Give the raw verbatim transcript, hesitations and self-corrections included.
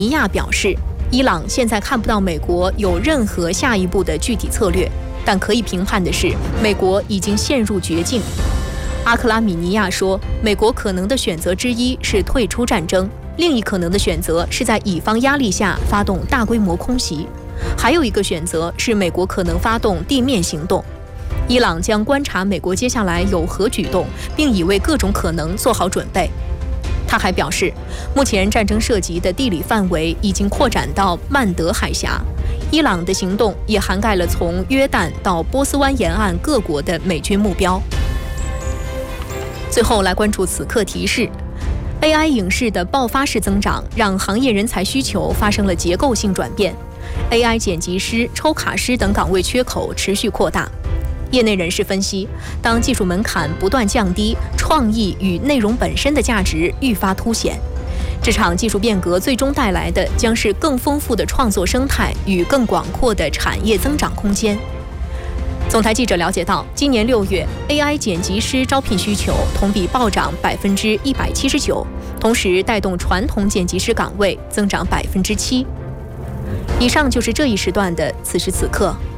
尼亚表示，伊朗现在看不到美国有任何下一步的具体策略，但可以评判的是，美国已经陷入绝境。阿克拉米尼亚说，美国可能的选择之一是退出战争，另一可能的选择是在乙方压力下发动大规模空袭，还有一个选择是美国可能发动地面行动。伊朗将观察美国接下来有何举动，并已为各种可能做好准备。他还表示，目前战争涉及的地理范围已经扩展到曼德海峡，伊朗的行动也涵盖了从约旦到波斯湾沿岸各国的美军目标。最后来关注此刻提示。A I 影视的爆发式增长让行业人才需求发生了结构性转变 ，A I 剪辑师、抽卡师等岗位缺口持续扩大。业内人士分析，当技术门槛不断降低，创意与内容本身的价值愈发凸显。这场技术变革最终带来的将是更丰富的创作生态与更广阔的产业增长空间。总台记者了解到，今年六月 ，A I 剪辑师招聘需求同比暴涨百分之一百七十九，同时带动传统剪辑师岗位增长百分之七。以上就是这一时段的此时此刻。